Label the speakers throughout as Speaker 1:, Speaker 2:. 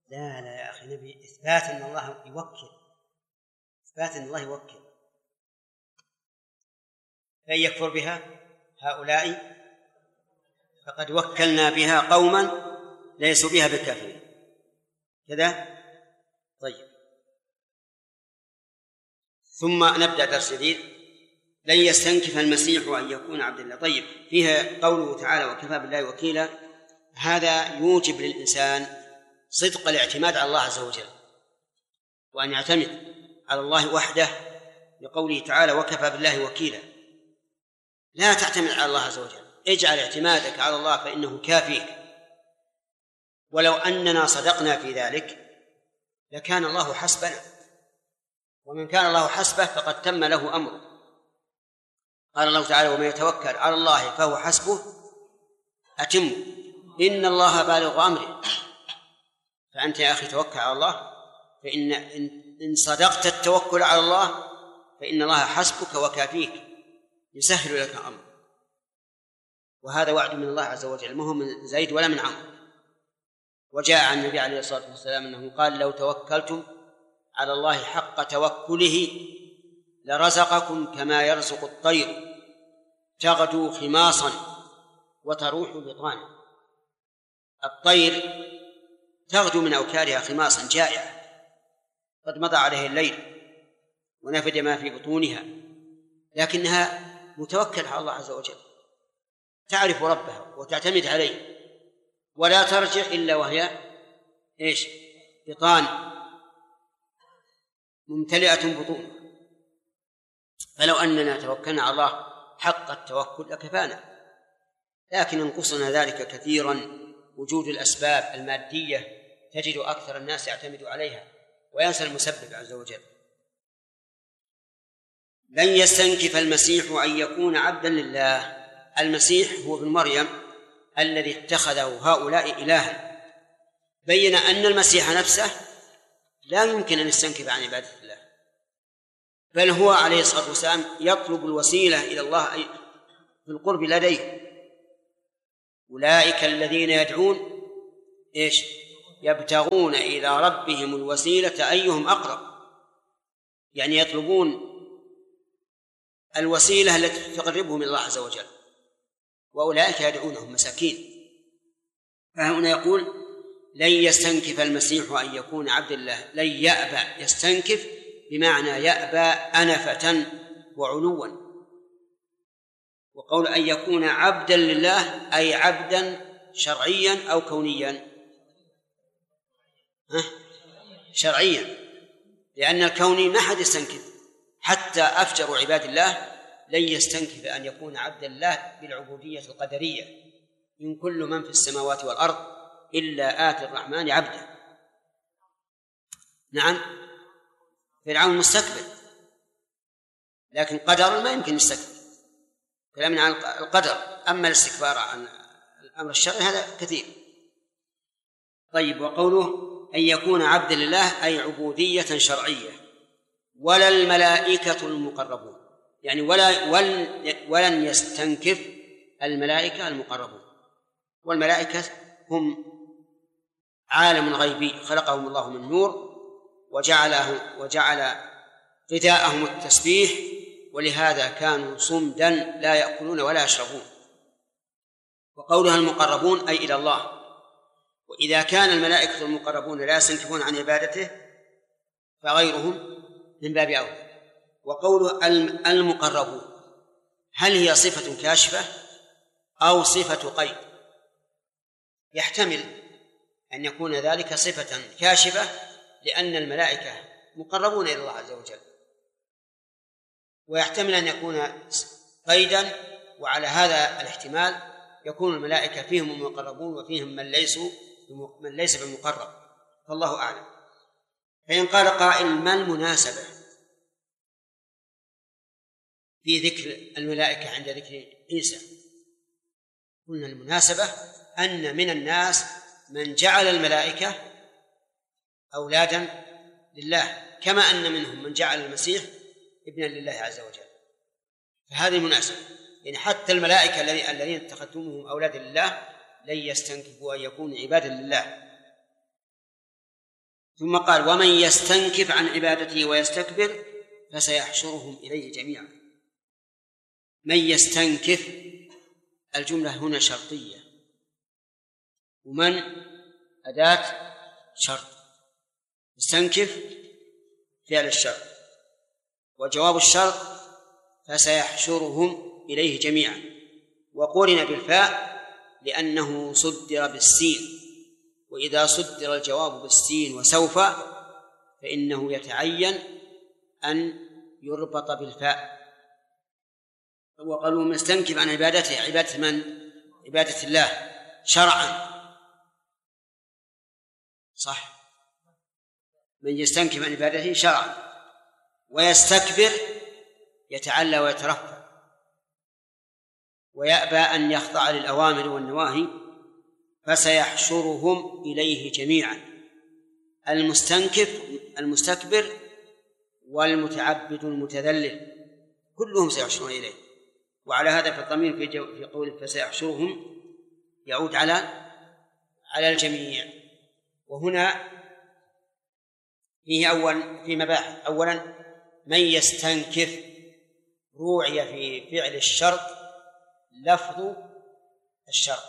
Speaker 1: لا لا يا أخي، نبي إثبات أن الله يوكل، إثبات أن الله يوكل. فإن يكفر بها هؤلاء فقد وكلنا بها قوما ليسوا بها بكافرين كذا. طيب، ثم نبدأ درس جديد. لن يستنكف المسيح أن يكون عبد الله. طيب، فيها قوله تعالى وكفى بالله وكيلا، هذا يوجب للإنسان صدق الاعتماد على الله عز وجل، وأن يعتمد على الله وحده، لقوله تعالى وكفى بالله وكيلا. لا تعتمد على الله عز وجل، اجعل اعتمادك على الله فإنه كافيك. ولو أننا صدقنا في ذلك لكان الله حسبنا، ومن كان الله حسبه فقد تم له أمره. قال الله تعالى ومن يتوكل على الله فهو حسبه أتم إن الله بالغ أمره. فأنت يا أخي توكل على الله، فإن إن صدقت التوكل على الله فإن الله حسبك وكافيك، يسهل لك أمر. وهذا وعد من الله عز وجل، ما هو من زيد ولا من عمرو. وجاء عن النبي عليه الصلاة والسلام أنه قال لو توكلتم على الله حق توكله لرزقكم كما يرزق الطير تغدو خماصا وتروح بطانا. الطير تغدو من أوكارها خماصا جائعة، قد مضى عليه الليل ونفد ما في بطونها، لكنها متوكل على الله عز وجل، تعرف ربها وتعتمد عليه، ولا ترجع إلا وهي بطان ممتلئة بطون. فلو أننا توكلنا على الله حق التوكل لكفانا، لكن ينقصنا ذلك كثيرا وجود الأسباب المادية، تجد أكثر الناس يعتمد عليها وينسى المسبب عز وجل. لن يستنكف المسيح أن يكون عبدا لله. المسيح هو ابن مريم الذي اتخذه هؤلاء إلها. بين أن المسيح نفسه لا يمكن أن يستنكف عن عبادة الله، بل هو عليه الصلاة والسلام يطلب الوسيلة إلى الله في القرب لديه. أولئك الذين يدعون يبتغون إلى ربهم الوسيلة أيهم أقرب، يعني يطلبون الوسيلة التي تقربهم إلى الله عز وجل، وأولئك يدعونهم مساكين. فهنا يقول لن يستنكف المسيح أن يكون عبد الله. لن يأبى، يستنكف بمعنى يأبى أنفة وعلوا. وقول أن يكون عبدا لله أي عبدا شرعيا أو كونيا؟ شرعيا، لأن الكوني ما حد يستنكف، حتى أفجر عباد الله لن يستنكف أن يكون عبدا الله بالعبودية القدرية. إن كل من في السماوات والأرض إلا آتي الرحمن عبدا. نعم، فرعون مستكبر، لكن قدرا ما يمكن يستكبر، كلامنا عن القدر. أما الاستكبار عن الأمر الشرعي هذا كثير. طيب، وقوله أن يكون عبدا لله أي عبودية شرعية. ولا الملائكة المقربون، يعني ولن يستنكف الملائكة المقربون. والملائكة هم عالم غيبي خلقهم الله من نور وجعل غذاءهم التسبيح، ولهذا كانوا صمدا لا يأكلون ولا يشربون. وقولها المقربون أي إلى الله. وإذا كان الملائكة المقربون لا يستنكفون عن عبادته فغيرهم من باب أولى. وقوله المقربون هل هي صفة كاشفة أو صفة قيد؟ يحتمل أن يكون ذلك صفة كاشفة لأن الملائكة مقربون إلى الله عز وجل، ويحتمل أن يكون قيدا، وعلى هذا الاحتمال يكون الملائكة فيهم المقربون وفيهم من ليس بمقرب، فالله أعلم. فإن قال قائل ما المناسبة في ذكر الملائكة عند ذكر عيسى؟ قلنا المناسبة أن من الناس من جعل الملائكة أولادا لله، كما أن منهم من جعل المسيح ابنا لله عز وجل. فهذه المناسبة، يعني حتى الملائكة الذين اتخذتموهم أولادا لله لن يستنكفوا أن يكونوا عبادا لله. ثم قال ومن يستنكف عن عبادته ويستكبر فسيحشرهم إليه جميعا. من يستنكف، الجملة هنا شرطية، ومن أداة شرط، يستنكف فعل الشرط، وجواب الشرط فسيحشرهم إليه جميعا، وقورن بالفاء لأنه صدر بالسين، وإذا صدر الجواب بالسين وسوف فإنه يتعين أن يربط بالفاء. وقالوا مستنكف عن عبادته، عبادة من؟ عبادة الله شرعا، صح، من يستنكف عن عبادته شرعا، ويستكبر يتعلى ويترفع ويأبى أن يخضع للأوامر والنواهي فسيحشرهم إليه جميعا. المستنكف المستكبر والمتعبد المتذلل كلهم سيحشرون إليه. وعلى هذا فالضمير في قوله فسيحشرهم يعود على الجميع. وهنا فيه في مباحث. أولا من يستنكف روعي في فعل الشرط لفظ الشرط،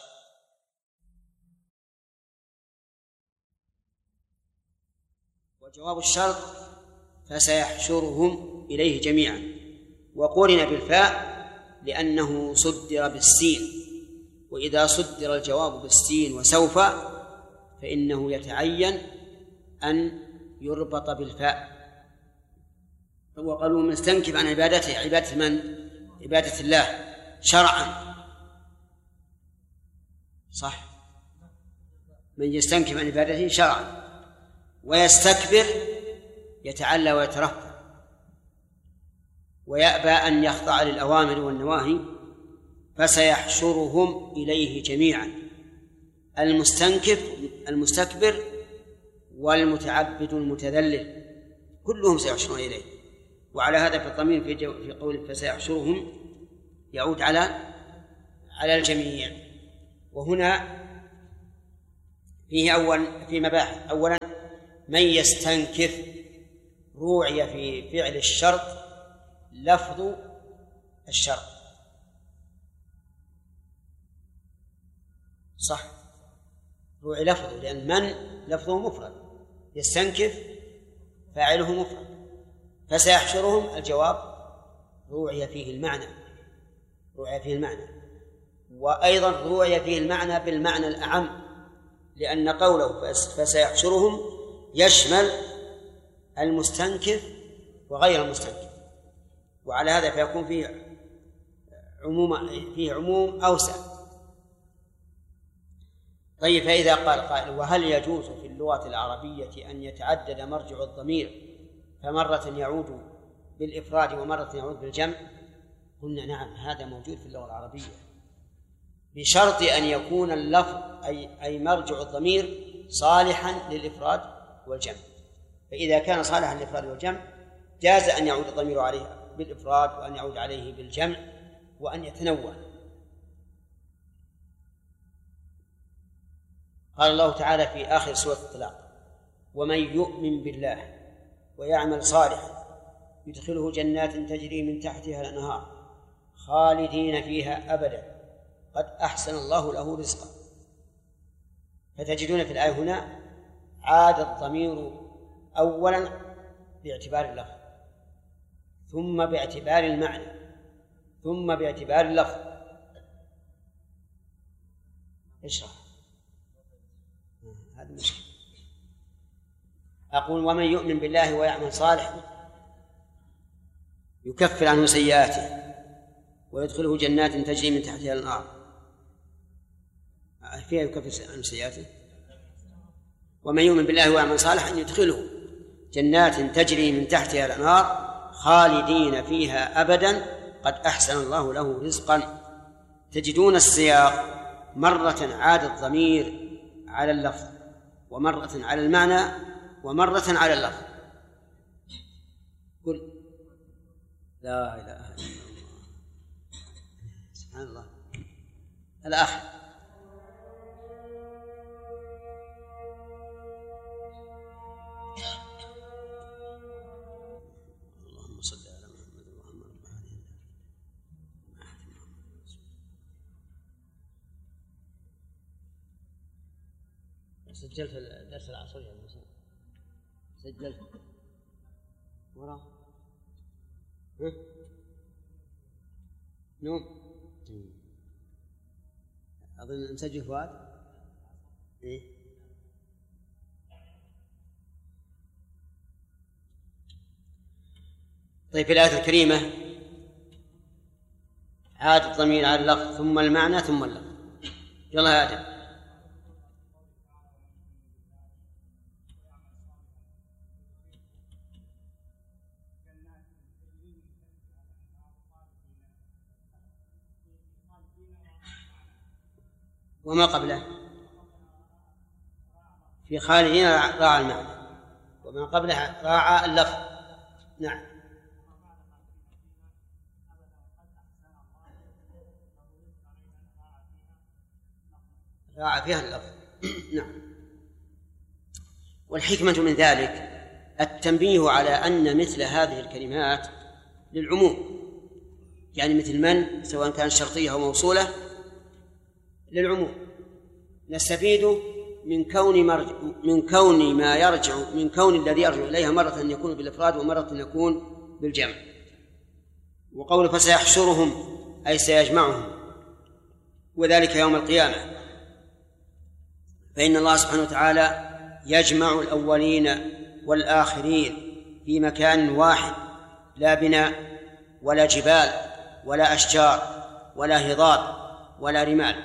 Speaker 1: وجواب الشرط فسيحشرهم إليه جميعا، وقورن بالفاء لأنه صدر بالسين، وإذا صدر الجواب بالسين وسوف فإنه يتعين أن يربط بالفاء. وقالوا مستنكف عن عبادته، عبادة من؟ عبادة الله شرعا، صح، من يستنكف عن عبادته شرعا، ويستكبر يتعلى ويترفع ويأبى أن يخضع للأوامر والنواهي فسيحشرهم إليه جميعا. المستنكف المستكبر والمتعبد المتذلل كلهم سيحشرون إليه. وعلى هذا فالضمير في قوله فسيحشرهم يعود على الجميع. وهنا فيه في مباحث. أولا من يستنكف روعي في فعل الشرط لفظ الشرط، صح، روعي لفظه، لأن من لفظه مفرد، يستنكف فاعله مفرد، فسيحشرهم الجواب روعي فيه المعنى، روعي فيه المعنى، وأيضا روعي فيه المعنى بالمعنى الأعم، لأن قوله فسيحشرهم يشمل المستنكف وغير المستنكف، وعلى هذا فيكون فيه عموم أوسع. طيب، فإذا قال قائل وهل يجوز في اللغة العربية أن يتعدد مرجع الضمير فمرة يعود بالإفراد ومرة يعود بالجمع؟ قلنا نعم، هذا موجود في اللغة العربية بشرط أن يكون اللفظ أي مرجع الضمير صالحا للإفراد والجمع. فإذا كان صالحا للإفراد والجمع جاز أن يعود الضمير عليه بالإفراد وأن يعود عليه بالجمع وأن يتنوع. قال الله تعالى في آخر سورة الطلاق ومن يؤمن بالله ويعمل صالحا يدخله جنات تجري من تحتها الأنهار خالدين فيها أبدا قد أحسن الله له رزقا. فتجدون في الآية هنا عاد الضمير أولا باعتبار اللفظ، ثم باعتبار المعنى، ثم باعتبار اللفظ. اشرح، هذا مشكلة. أقول ومن يؤمن بالله ويعمل صالحا يكفر عنه سيئاته ويدخله جنات تجري من تحتها الأنهار، فيها يكفر عنه سيئاته. ومن يؤمن بالله ويعمل صالحا يدخله جنات تجري من تحتها الأنهار خالدين فيها أبدا قد أحسن الله له رزقا. تجدون السياق مرة عاد الضمير على اللفظ، ومرة على المعنى، ومرة على اللفظ. قل لا إله إلا الله، سبحان الله. الآخر سجلت الدرس العصري يا موسى؟ سجلت وراه؟ نوم أظن مسجل فؤاد. إيه؟ طيب في الآية الكريمة عاد الضمير على اللفظ ثم المعنى ثم اللفظ. يلا يا آدم. وما قبله في خالدين راعى المعنى، وما قبله راعى اللفظ. نعم. راعى فيها اللفظ. نعم. والحكمة من ذلك التنبيه على أن مثل هذه الكلمات للعموم، يعني مثل من سواء كانت شرطية أو موصولة للعموم. نستفيد من كون الذي يرجع إليها مرة يكون بالإفراد ومرة يكون بالجمع. وقول فسيحشرهم أي سيجمعهم، وذلك يوم القيامة، فإن الله سبحانه وتعالى يجمع الأولين والآخرين في مكان واحد، لا بناء ولا جبال ولا أشجار ولا هضاب ولا رمال،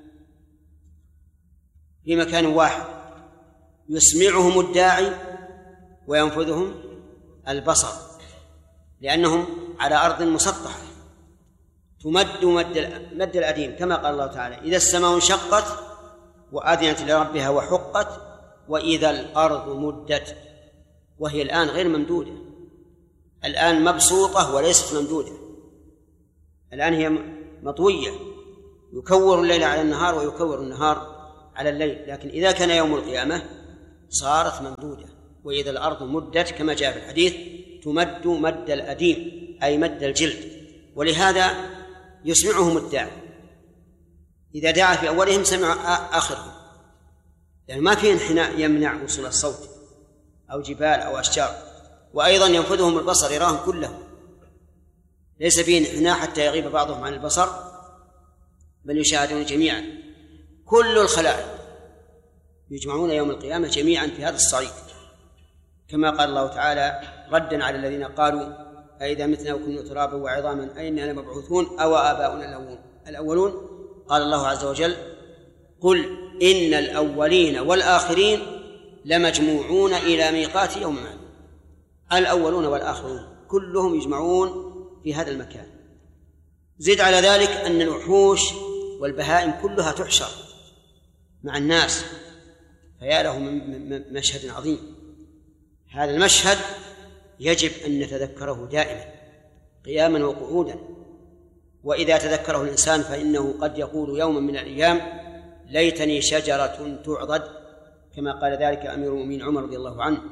Speaker 1: في مكان واحد يسمعهم الداعي وينفذهم البصر، لأنهم على أرض مسطحة تمد مد الأديم، كما قال الله تعالى إذا السماء انشقت وأذنت لربها وحقت وإذا الأرض مدت، وهي الآن غير ممدودة، الآن مبسوطة وليست ممدودة، الآن هي مطوية، يكور الليل على النهار ويكور النهار على الليل. لكن إذا كان يوم القيامة صارت ممدودة، وإذا الأرض مدت كما جاء في الحديث تمد مد الأديم أي مد الجلد. ولهذا يسمعهم الداعي، إذا دعا في أولهم سمع آخرهم، يعني ما في انحناء يمنع وصول الصوت أو جبال أو أشجار. وأيضا ينفذهم البصر، يراهم كلهم، ليس فيه انحناء حتى يغيب بعضهم عن البصر، بل يشاهدون جميعا. كل الخلائق يجمعون يوم القيامة جميعا في هذا الصعيد، كما قال الله تعالى ردا على الذين قالوا أئذا متنا وكنا ترابا وعظاما أئنا لمبعوثون أو آباؤنا الأولون. قال الله عز وجل قل إن الأولين والآخرين لمجموعون إلى ميقات يوم معلوم. الأولون والآخرون كلهم يجمعون في هذا المكان. زد على ذلك أن الوحوش والبهائم كلها تحشر مع الناس، فيا له من مشهد عظيم. هذا المشهد يجب أن نتذكره دائما قياما وقعودا، وإذا تذكره الإنسان فإنه قد يقول يوما من الأيام ليتني شجرة تعضد، كما قال ذلك أمير المؤمنين عمر رضي الله عنه.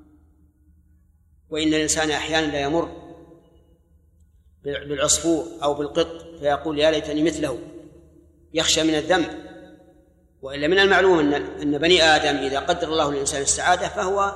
Speaker 1: وإن الإنسان أحيانا لا يمر بالعصفور أو بالقط فيقول يا ليتني مثله، يخشى من الذنب. وإلا من المعلوم أن بني آدم إذا قدر الله للإنسان السعادة فهو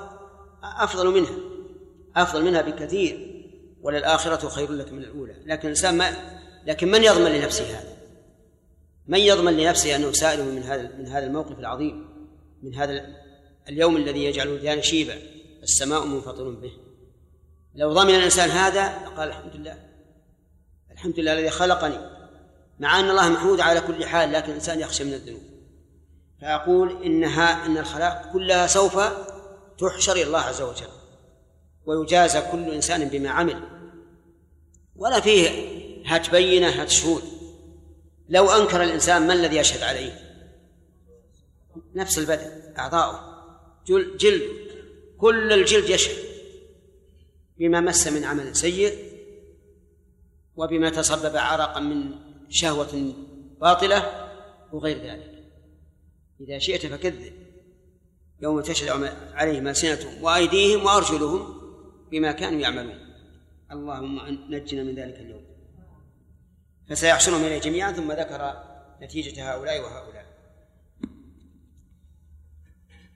Speaker 1: أفضل منها بكثير، وللآخرة خير لك من الأولى. لكن من يضمن لنفسه هذا؟ من يضمن لنفسه أنه سائل من هذا الموقف العظيم، من هذا اليوم الذي يجعل الوديان شيبا السماء منفطر به؟ لو ضمن الإنسان هذا قال الحمد لله الذي خلقني، مع أن الله محمود على كل حال، لكن الإنسان يخشى من الذنوب. فأقول إن الخلائق كلها سوف تحشر إلى الله عز وجل، ويجازى كل إنسان بما عمل، ولا فيه هات بينة هات شهود. لو أنكر الإنسان ما الذي يشهد عليه؟ نفس البدن، أعضاؤه، جلد، كل الجلد يشهد بما مس من عمل سيء، وبما تسبب عرقا من شهوة باطلة وغير ذلك. إذا شئت فكذب يوم تشهد عليهم ألسنتهم وأيديهم وأرجلهم بما كانوا يعملون. اللهم نجنا من ذلك اليوم. فسيحشرهم إليه جميعا، ثم ذكر نتيجة هؤلاء وهؤلاء.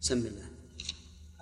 Speaker 1: بسم الله.